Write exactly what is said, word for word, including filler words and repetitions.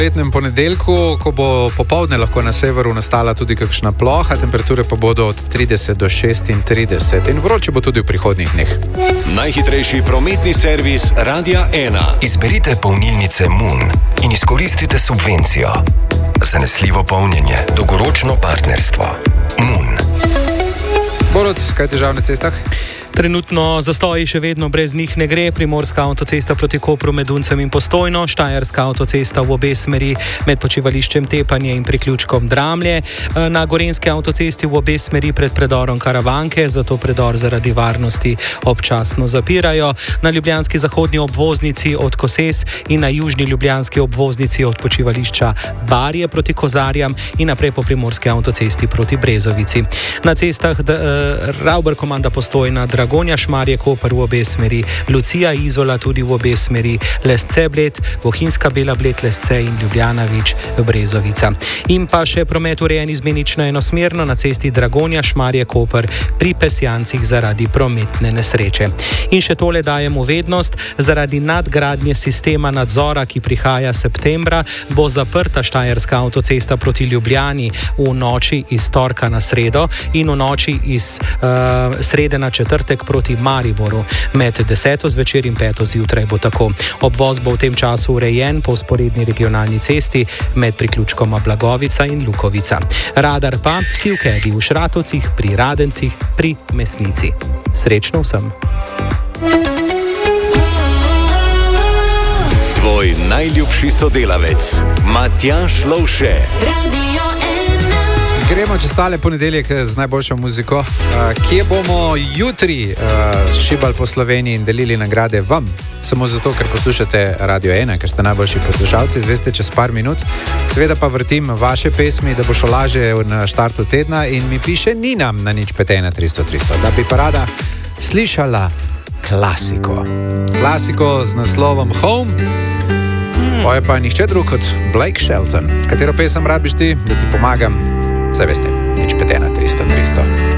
letnem ponedeljku, ko bo popoldne lahko na severu nastala tudi kakšna ploha, temperature pa bodo od trideset do šestintrideset in vroče bo tudi v prihodnjih dneh. Najhitrejši prometni servis Radia ena. Izberite polnilnice Moon in izkoristite subvencijo. Zanesljivo polnjenje, dolgoročno partnerstvo. Moon. Borod, kaj je težav na cestah? Trenutno zastoji še vedno brez njih ne gre. Primorska avtocesta proti Kopru med Duncem in Postojno, Štajerska avtocesta v obe smeri med počivališčem Tepanje in priključkom Dramlje. Na Gorenjski avtocesti v obe smeri pred predorom Karavanke, zato predor zaradi varnosti občasno zapirajo. Na ljubljanski zahodnji obvoznici od Koses in na južni ljubljanski obvoznici od počivališča Barje proti Kozarjam in naprej po Primorski avtocesti proti Brezovici. Na cestah uh, Ravber komanda Postojna, Dragonja, Šmarje, Koper v obe smeri, Lucija, Izola tudi v obe smeri, Lesce, Bled, Bohinjska, Bela, Bled, Lesce in Ljubljana, Vič, Brezovica. In pa še promet urejen izmenično enosmerno na cesti Dragonja, Šmarje, Koper pri Pesjancih zaradi prometne nesreče. In še tole dajemo vednost, zaradi nadgradnje sistema nadzora, ki prihaja septembra, bo zaprta Štajerska avtocesta proti Ljubljani v noči iz torka na sredo in v noči iz uh, srede na četrtek proti Mariboru. Med deseto zvečer in peto zjutraj bo tako. Obvoz bo v tem času urejen po vzporedni regionalni cesti med priključkoma Blagovica in Lukovica. Radar pa si v Kedi v Šratovcih, pri Radencih, pri Mesnici. Srečno vsem! Tvoj najljubši sodelavec, Matjaž Lovše. Gremo čez tale ponedeljek z najboljšo muziko, kje bomo jutri šibali po Sloveniji in delili nagrade vam. Samo zato, ker poslušate Radio ena, ker ste najboljši poslušalci, zveste čez par minut. Seveda pa vrtim vaše pesmi, da bo šlo laže na štartu tedna in mi piše Nina na nič pet ena tristo tristo, da bi pa rada slišala klasiko. Klasiko z naslovom Home. To je pa nihče drug kot Blake Shelton. Katero pesem rabiš ti, da ti pomagam? Vse veste, nič pet ena tristo tristo.